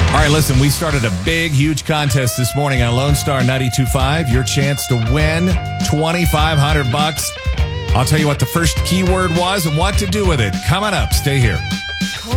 All right, listen, we started a big, huge contest this morning on Lone Star 92.5. Your chance to win $2,500. I'll tell you what the first keyword was and what to do with it. Coming up. Stay here.